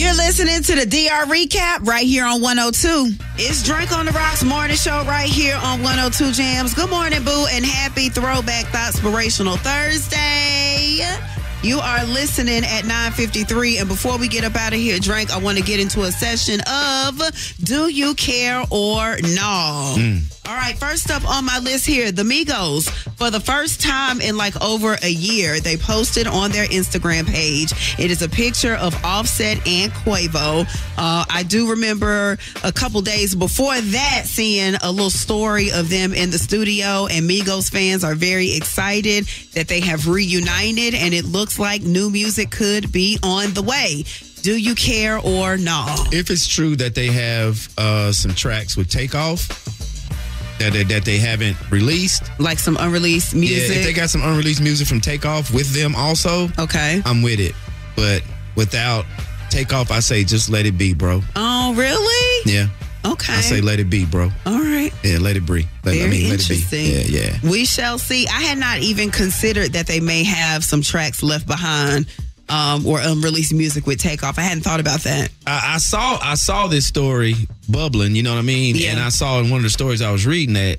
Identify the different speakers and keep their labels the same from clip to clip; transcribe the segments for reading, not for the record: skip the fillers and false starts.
Speaker 1: You're listening to the DR Recap right here on 102. It's Drink on the Rocks morning show right here on 102 Jams. Good morning, boo, and happy Throwback Thoughtspirational Thursday. You are listening at 9:53, and before we get up out of here, Drink, I want to get into a session of Do You Care or No? All right, first up on my list here, the Migos. For the first time in like over a year, they posted on their Instagram page. It is a picture of Offset and Quavo. I do remember a couple days before that seeing a little story of them in the studio, and Migos fans are very excited that they have reunited, and it looks like new music could be on the way. Do you care or no?
Speaker 2: If it's true that they have some tracks with Takeoff that they haven't released,
Speaker 1: like some unreleased music.
Speaker 2: Yeah, if they got some unreleased music from Takeoff with them also,
Speaker 1: okay,
Speaker 2: I'm with it. But without Takeoff, I say just let it be, bro.
Speaker 1: Oh, really?
Speaker 2: Yeah.
Speaker 1: Okay.
Speaker 2: I say let it be, bro.
Speaker 1: All right.
Speaker 2: Yeah, let it be.
Speaker 1: Very interesting.
Speaker 2: Let it be. Yeah.
Speaker 1: We shall see. I had not even considered that they may have some tracks left behind or unreleased music with Takeoff. I hadn't thought about that.
Speaker 2: I saw this story bubbling, you know what I mean?
Speaker 1: Yeah.
Speaker 2: And I saw in one of the stories I was reading that,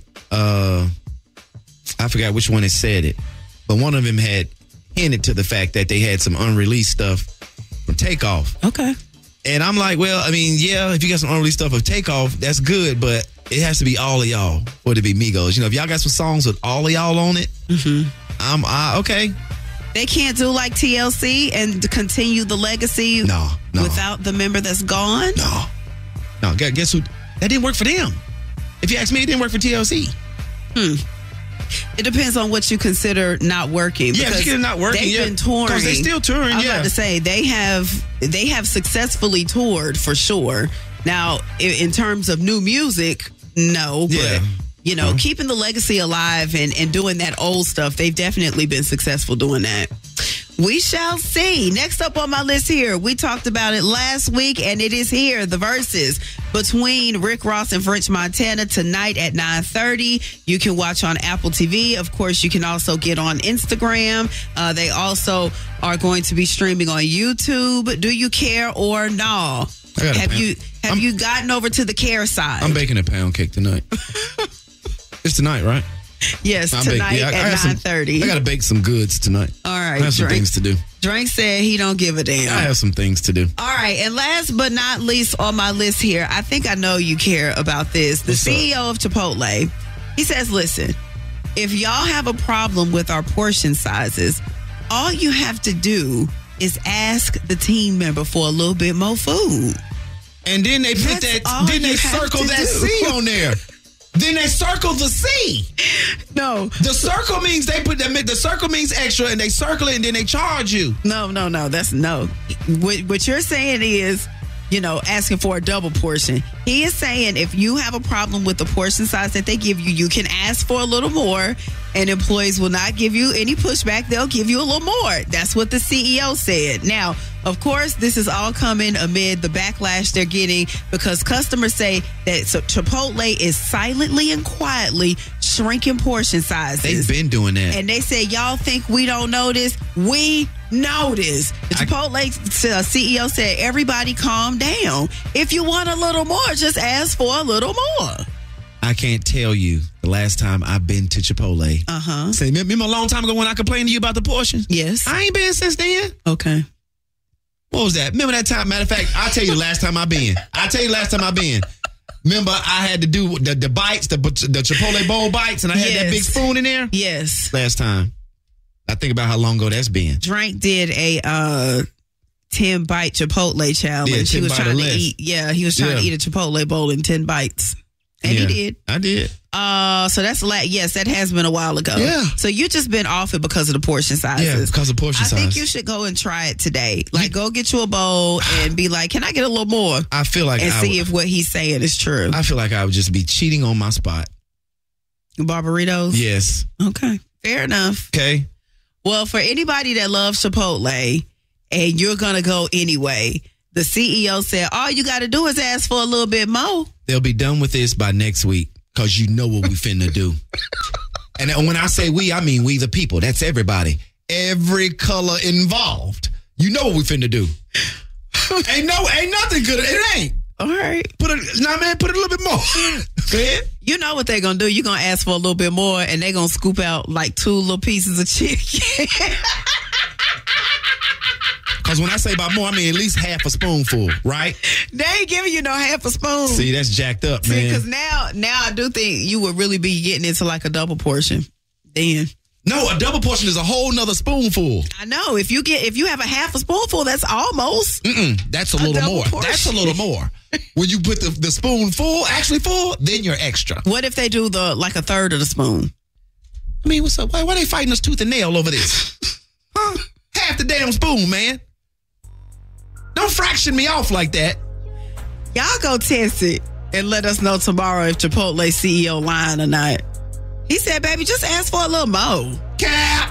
Speaker 2: I forgot which one it said it, but one of them had hinted to the fact that they had some unreleased stuff from Takeoff.
Speaker 1: Okay.
Speaker 2: And I'm like, well, I mean, yeah, if you got some unreleased stuff of Takeoff, that's good, but it has to be all of y'all for it to be Migos. You know, if y'all got some songs with all of y'all on it, I'm okay.
Speaker 1: They can't do like TLC and continue the legacy
Speaker 2: No.
Speaker 1: without the member that's gone?
Speaker 2: No, guess who? That didn't work for them. If you ask me, it didn't work for TLC.
Speaker 1: It depends on what you consider not working.
Speaker 2: Yeah, if you're not working,
Speaker 1: they've been touring.
Speaker 2: Because they're still touring,
Speaker 1: I was about to say, they have successfully toured for sure. Now, in terms of new music, no.
Speaker 2: Yeah.
Speaker 1: But, you know, keeping the legacy alive and doing that old stuff, they've definitely been successful doing that. We shall see. Next up on my list here, we talked about it last week, and it is here, the verses between Rick Ross and French Montana tonight at 9:30. You can watch on Apple TV. Of course, you can also get on Instagram. They also are going to be streaming on YouTube. Do you care or no? Have you gotten over to the care side?
Speaker 2: I'm baking a pound cake tonight. It's tonight, right?
Speaker 1: Yes, tonight at 9:30.
Speaker 2: I got to bake some goods tonight.
Speaker 1: All right,
Speaker 2: I have some things to do.
Speaker 1: Drake said he don't give a damn.
Speaker 2: I have some things to do.
Speaker 1: All right, and last but not least on my list here, I think I know you care about this. The CEO of Chipotle, he says, listen, if y'all have a problem with our portion sizes, all you have to do is ask the team member for a little bit more food.
Speaker 2: And then they put then they circle that C on there. Then they circle the C.
Speaker 1: No.
Speaker 2: The circle means the circle means extra, and they circle it and then they charge you.
Speaker 1: No. That's no. What you're saying is, you know, asking for a double portion. He is saying if you have a problem with the portion size that they give you, you can ask for a little more, and employees will not give you any pushback. They'll give you a little more. That's what the CEO said. Now, of course, this is all coming amid the backlash they're getting because customers say that Chipotle is silently and quietly shrinking portion sizes.
Speaker 2: They've been doing that.
Speaker 1: And they say, y'all think we don't notice? We notice. The Chipotle CEO said, everybody calm down. If you want a little more, just ask for a little more.
Speaker 2: I can't tell you the last time I've been to Chipotle. Say, remember a long time ago when I complained to you about the portions?
Speaker 1: Yes.
Speaker 2: I ain't been since then.
Speaker 1: Okay.
Speaker 2: What was that? Remember that time? Matter of fact, I'll tell you the last time I've been. Remember, I had to do the bites, the Chipotle bowl bites, and I had that big spoon in there?
Speaker 1: Yes.
Speaker 2: Last time. I think about how long ago that's been.
Speaker 1: Drake did a 10-bite Chipotle challenge.
Speaker 2: Yeah,
Speaker 1: he was trying to eat. Yeah, he was trying to eat a Chipotle bowl in 10 bites. And he did.
Speaker 2: I did.
Speaker 1: So that's yes, that has been a while ago.
Speaker 2: Yeah.
Speaker 1: So you just been off it because of the portion sizes.
Speaker 2: Yeah, because of portion size.
Speaker 1: I think you should go and try it today. Like, go get you a bowl and be like, can I get a little more?
Speaker 2: I feel like
Speaker 1: see if what he's saying is true.
Speaker 2: I feel like I would just be cheating on my spot.
Speaker 1: Barbaritos?
Speaker 2: Yes.
Speaker 1: Okay. Fair enough.
Speaker 2: Okay.
Speaker 1: Well, for anybody that loves Chipotle and you're going to go anyway, the CEO said, all you got to do is ask for a little bit more.
Speaker 2: They'll be done with this by next week because you know what we finna do. And when I say we, I mean we the people. That's everybody. Every color involved. You know what we finna do. Ain't nothing good. It ain't.
Speaker 1: All right.
Speaker 2: Put it a little bit more. Go ahead.
Speaker 1: You know what they're going to do. You're going to ask for a little bit more, and they're going to scoop out like 2 little pieces of chicken.
Speaker 2: Because when I say about more, I mean at least half a spoonful, right?
Speaker 1: They ain't giving you no half a spoon.
Speaker 2: See, that's jacked up, man.
Speaker 1: Because now I do think you would really be getting into like a double portion. Then.
Speaker 2: No, a double portion is a whole nother spoonful.
Speaker 1: I know. If you have a half a spoonful, that's almost.
Speaker 2: That's a little more.
Speaker 1: Portion.
Speaker 2: That's a little more. When you put the spoonful actually full, then you're extra.
Speaker 1: What if they do like a third of the spoon?
Speaker 2: I mean, what's up? Why are they fighting us tooth and nail over this? Huh? Half the damn spoon, man. Don't fraction me off like that.
Speaker 1: Y'all go test it and let us know tomorrow if Chipotle CEO lying or not. He said, baby, just ask for a little more.
Speaker 2: Cap!